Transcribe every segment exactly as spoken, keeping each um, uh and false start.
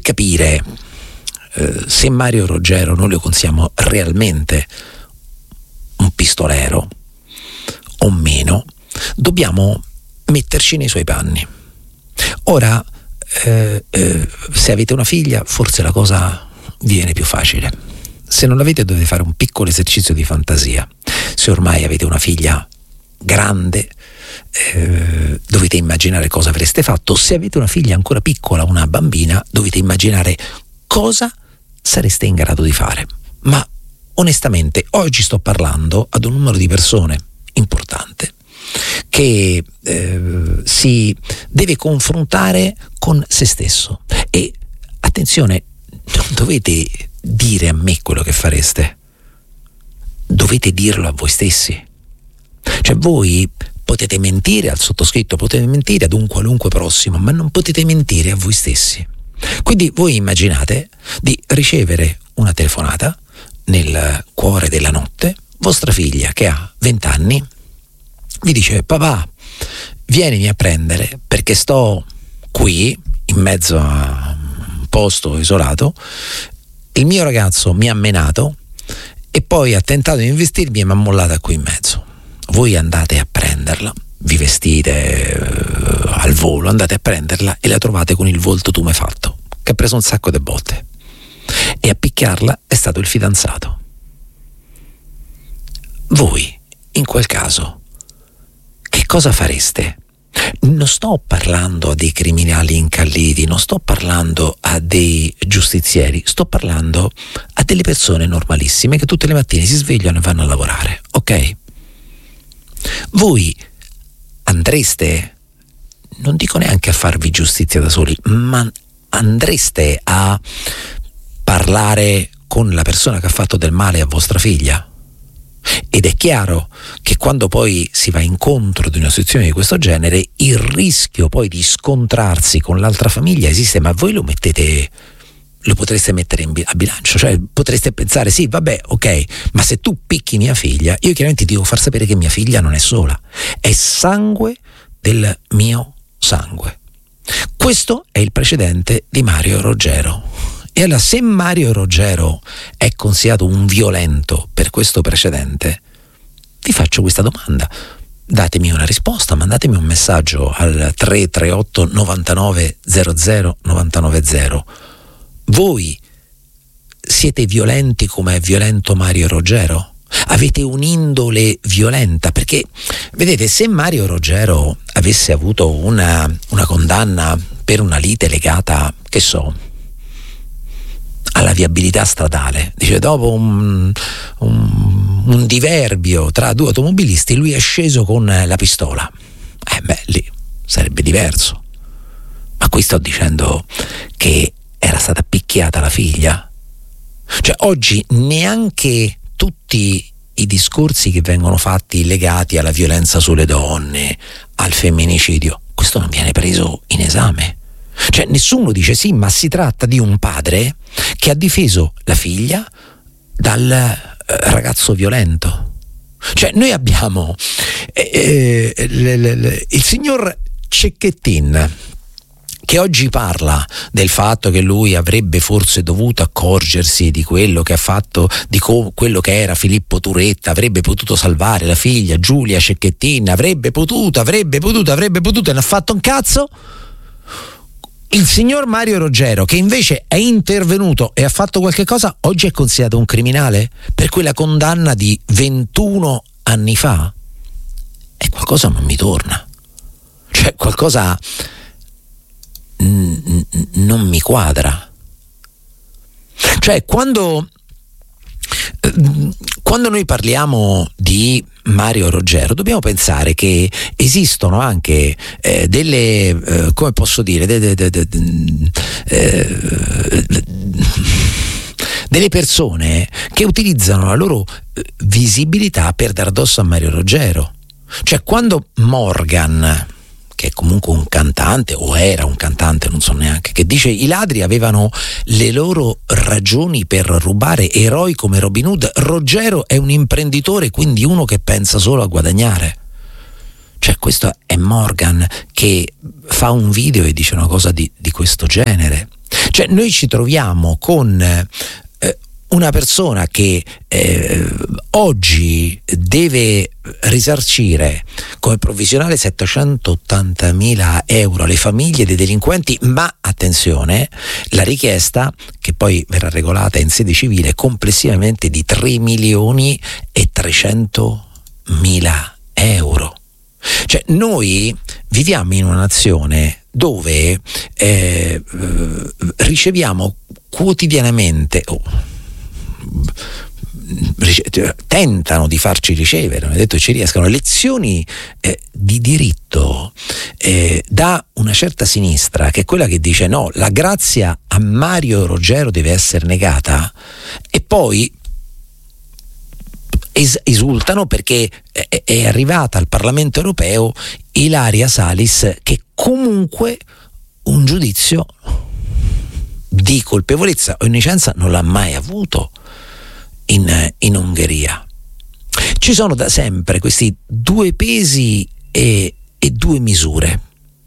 capire eh, se Mario Roggero noi lo consideriamo realmente un pistolero o meno, dobbiamo metterci nei suoi panni. Ora, eh, eh, se avete una figlia, forse la cosa viene più facile. Se non l'avete, dovete fare un piccolo esercizio di fantasia. Se ormai avete una figlia grande, eh, dovete immaginare cosa avreste fatto. Se avete una figlia ancora piccola, una bambina, dovete immaginare cosa sareste in grado di fare. Ma onestamente oggi sto parlando ad un numero di persone importante che eh, si deve confrontare con se stesso. E attenzione, non dovete dire a me quello che fareste, dovete dirlo a voi stessi. Cioè, voi potete mentire al sottoscritto, potete mentire ad un qualunque prossimo, ma non potete mentire a voi stessi. Quindi voi immaginate di ricevere una telefonata nel cuore della notte, vostra figlia che ha venti anni vi dice: papà, vienimi a prendere perché sto qui in mezzo a un posto isolato, il mio ragazzo mi ha menato e poi ha tentato di investirmi e mi ha mollata qui in mezzo. Voi andate a prenderla, vi vestite uh, al volo, andate a prenderla e la trovate con il volto tumefatto, che ha preso un sacco di botte, e a picchiarla è stato il fidanzato. Voi, in quel caso, che cosa fareste? Non sto parlando a dei criminali incalliti, non sto parlando a dei giustizieri, sto parlando a delle persone normalissime che tutte le mattine si svegliano e vanno a lavorare, ok? Voi andreste, non dico neanche a farvi giustizia da soli, ma andreste a parlare con la persona che ha fatto del male a vostra figlia? Ed è chiaro che quando poi si va incontro di una situazione di questo genere, il rischio poi di scontrarsi con l'altra famiglia esiste, ma voi lo mettete, lo potreste mettere in, a bilancio, cioè potreste pensare: sì, vabbè, ok, ma se tu picchi mia figlia, io chiaramente ti devo far sapere che mia figlia non è sola, è sangue del mio sangue. Questo è il precedente di Mario Roggero. E allora, se Mario Roggero è considerato un violento per questo precedente, vi faccio questa domanda: datemi una risposta, mandatemi un messaggio al tre tre otto novantanove zero zero novantanove zero. Voi siete violenti come è violento Mario Roggero? Avete un'indole violenta? Perché, vedete, se Mario Roggero avesse avuto una, una condanna per una lite legata, che so, alla viabilità stradale, dice, dopo un, un, un diverbio tra due automobilisti, lui è sceso con la pistola, eh beh, lì sarebbe diverso. Ma qui sto dicendo che era stata picchiata la figlia. Cioè, oggi neanche tutti i discorsi che vengono fatti legati alla violenza sulle donne, al femminicidio, questo non viene preso in esame. Cioè, nessuno dice: sì, ma si tratta di un padre che ha difeso la figlia dal eh, ragazzo violento. Cioè, noi abbiamo eh, eh, le, le, le, il signor Cecchettin, che oggi parla del fatto che lui avrebbe forse dovuto accorgersi di quello che ha fatto, di co- quello che era Filippo Turetta, avrebbe potuto salvare la figlia Giulia Cecchettin, avrebbe potuto, avrebbe potuto, avrebbe potuto, e non ha fatto un cazzo. Il signor Mario Roggero, che invece è intervenuto e ha fatto qualche cosa, oggi è considerato un criminale per quella condanna di ventuno anni fa. E qualcosa non mi torna. Cioè, qualcosa n- n- non mi quadra. Cioè, quando quando noi parliamo di Mario Roggero dobbiamo pensare che esistono anche eh, delle eh, come posso dire de, de, de, de, de, eh, delle persone che utilizzano la loro visibilità per dar addosso a Mario Roggero. Cioè, quando Morgan, che è comunque un cantante, o era un cantante, non so neanche, che dice i ladri avevano le loro ragioni per rubare, eroi come Robin Hood, Roggero è un imprenditore, quindi uno che pensa solo a guadagnare. Cioè, questo è Morgan che fa un video e dice una cosa di, di questo genere. Cioè noi ci troviamo con eh, una persona che eh, oggi deve risarcire come provvisionale settecentottantamila euro alle famiglie dei delinquenti, ma attenzione, la richiesta, che poi verrà regolata in sede civile, è complessivamente di tre milioni e trecentomila euro. Cioè noi viviamo in una nazione dove eh, riceviamo quotidianamente oh, tentano di farci ricevere, non è detto ci riescano, lezioni eh, di diritto eh, da una certa sinistra, che è quella che dice no, la grazia a Mario Roggero deve essere negata, e poi es- esultano perché è-, è arrivata al Parlamento europeo Ilaria Salis, che comunque un giudizio di colpevolezza o innocenza non l'ha mai avuto in, in Ungheria. Ci sono da sempre questi due pesi e, e due misure.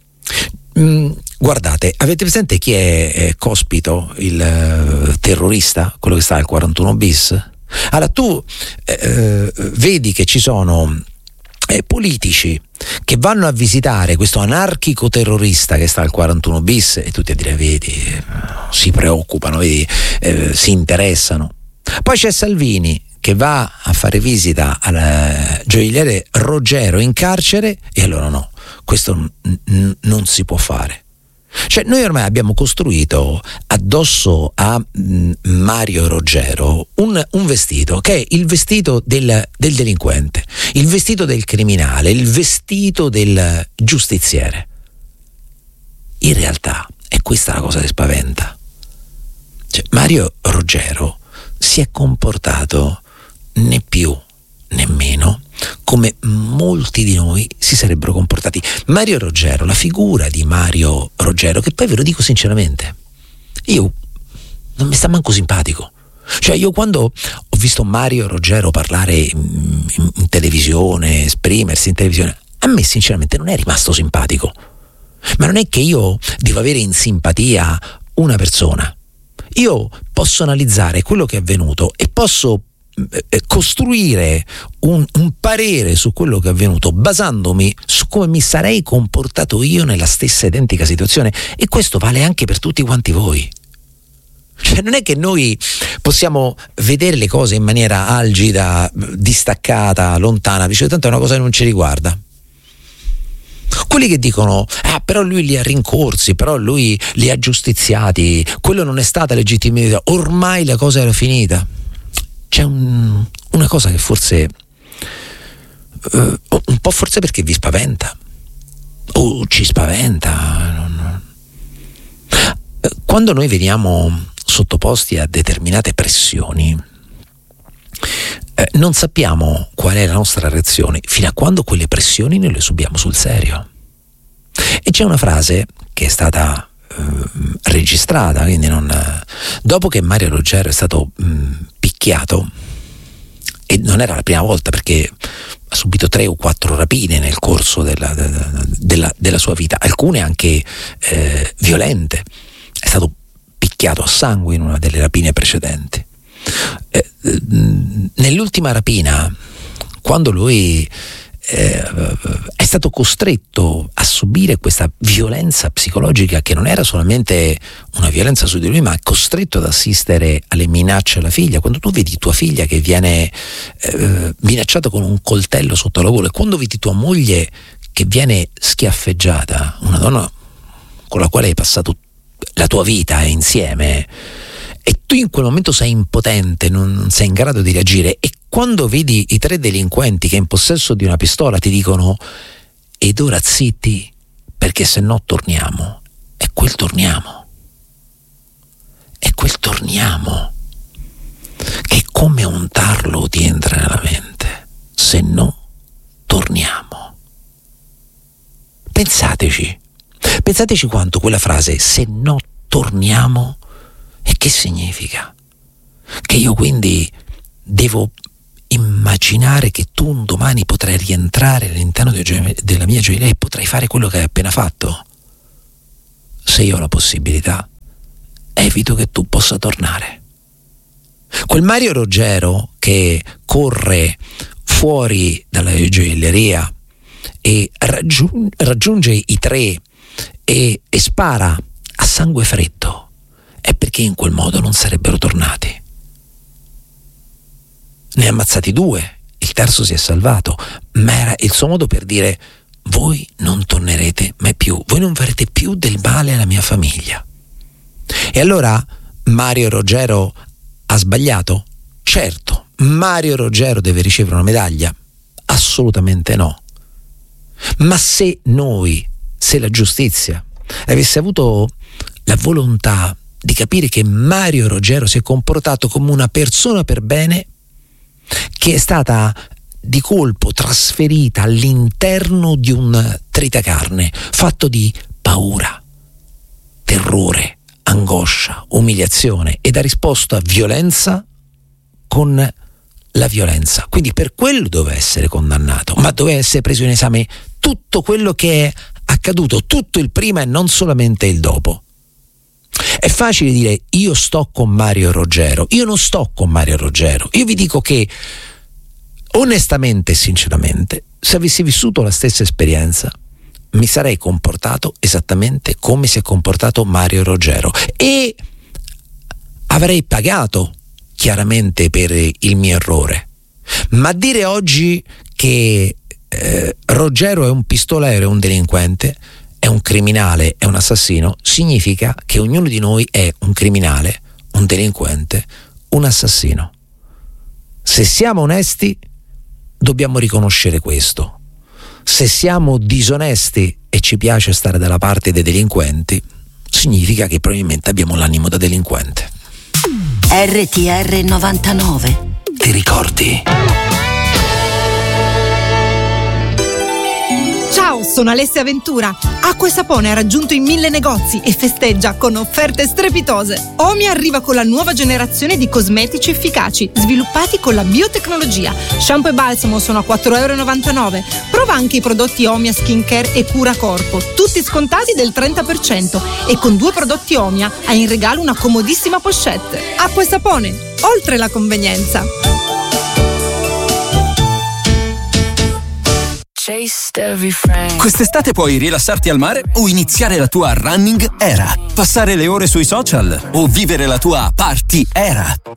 Mm, guardate, avete presente chi è eh, Cospito, il eh, terrorista, quello che sta al quarantuno bis? Allora tu eh, vedi che ci sono eh, politici che vanno a visitare questo anarchico terrorista che sta al quarantuno bis e tutti a dire vedi, si preoccupano, vedi, eh, si interessano. Poi c'è Salvini che va a fare visita al gioielliere Roggero in carcere e allora no, questo n- n- non si può fare. Cioè noi ormai abbiamo costruito addosso a mh, Mario Roggero un, un vestito che è il vestito del, del delinquente, il vestito del criminale, il vestito del giustiziere. In realtà è questa la cosa che spaventa. Cioè, Mario Roggero si è comportato né più né meno come molti di noi si sarebbero comportati. Mario Roggero, la figura di Mario Roggero, che poi ve lo dico sinceramente, io non mi sta manco simpatico. Cioè io quando ho visto Mario Roggero parlare in, in, in televisione, esprimersi in televisione, a me sinceramente non è rimasto simpatico. Ma non è che io devo avere in simpatia una persona. Io posso analizzare quello che è avvenuto e posso eh, costruire un, un parere su quello che è avvenuto basandomi su come mi sarei comportato io nella stessa identica situazione, e questo vale anche per tutti quanti voi. Cioè non è che noi possiamo vedere le cose in maniera algida, distaccata, lontana, dice tanto è una cosa che non ci riguarda. Quelli che dicono ah però lui li ha rincorsi, però lui li ha giustiziati, quello non è stata legittimità, ormai la cosa era finita. C'è un, una cosa che forse uh, un po' forse perché vi spaventa o ci spaventa. Quando noi veniamo sottoposti a determinate pressioni eh, non sappiamo qual è la nostra reazione fino a quando quelle pressioni noi le subiamo sul serio. E c'è una frase che è stata eh, registrata, quindi non, eh, dopo che Mario Roggero è stato mh, picchiato, e non era la prima volta perché ha subito tre o quattro rapine nel corso della, della, della, della sua vita, alcune anche eh, violente, è stato picchiato a sangue in una delle rapine precedenti. Eh, nell'ultima rapina, quando lui eh, è stato costretto a subire questa violenza psicologica, che non era solamente una violenza su di lui, ma è costretto ad assistere alle minacce alla figlia. Quando tu vedi tua figlia che viene eh, minacciata con un coltello sotto la gola, e quando vedi tua moglie che viene schiaffeggiata, una donna con la quale hai passato la tua vita insieme, e tu in quel momento sei impotente, non sei in grado di reagire, e quando vedi i tre delinquenti che in possesso di una pistola ti dicono ed ora zitti perché se no torniamo, e quel torniamo e quel torniamo che come un tarlo ti entra nella mente, se no torniamo. Pensateci pensateci quanto quella frase se no torniamo, e che significa? Che io quindi devo immaginare che tu un domani potrai rientrare all'interno della mia gioielleria e potrai fare quello che hai appena fatto? Se io ho la possibilità, evito che tu possa tornare. Quel Mario Roggero che corre fuori dalla gioielleria e raggiun- raggiunge i tre e, e spara a sangue freddo, è perché in quel modo non sarebbero tornati. Ne ha ammazzati due, il terzo si è salvato, ma era il suo modo per dire: voi non tornerete mai più, voi non farete più del male alla mia famiglia. E allora Mario Roggero ha sbagliato? Certo. Mario Roggero deve ricevere una medaglia? Assolutamente no. Ma se noi, se la giustizia avesse avuto la volontà di capire che Mario Roggero si è comportato come una persona per bene, che è stata di colpo trasferita all'interno di un tritacarne fatto di paura, terrore, angoscia, umiliazione, ed ha risposto a violenza con la violenza. Quindi per quello doveva essere condannato, ma doveva essere preso in esame tutto quello che è accaduto, tutto il prima e non solamente il dopo. È facile dire io sto con Mario Roggero, io non sto con Mario Roggero. Io vi dico che onestamente e sinceramente, se avessi vissuto la stessa esperienza, mi sarei comportato esattamente come si è comportato Mario Roggero e avrei pagato chiaramente per il mio errore. Ma dire oggi che eh, Roggero è un pistolero, è un delinquente, è un criminale, è un assassino, significa che ognuno di noi è un criminale, un delinquente, un assassino. Se siamo onesti, dobbiamo riconoscere questo. Se siamo disonesti e ci piace stare dalla parte dei delinquenti, significa che probabilmente abbiamo l'animo da delinquente. R T R novantanove. Ti ricordi? Ciao, sono Alessia Ventura. Acqua e Sapone ha raggiunto i mille negozi e festeggia con offerte strepitose. Omia arriva con la nuova generazione di cosmetici efficaci, sviluppati con la biotecnologia. Shampoo e balsamo sono a quattro virgola novantanove euro. Prova anche i prodotti Omia Skincare e Cura Corpo, tutti scontati del trenta per cento. E con due prodotti Omia hai in regalo una comodissima pochette. Acqua e Sapone, oltre la convenienza. Quest'estate puoi rilassarti al mare o iniziare la tua running era, passare le ore sui social o vivere la tua party era.